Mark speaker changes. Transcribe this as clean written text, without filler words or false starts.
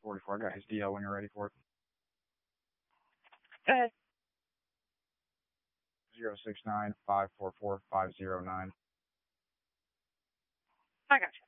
Speaker 1: 44. I got his DL when you're ready for it.
Speaker 2: Go ahead.
Speaker 1: 069-544-509.
Speaker 2: I got you.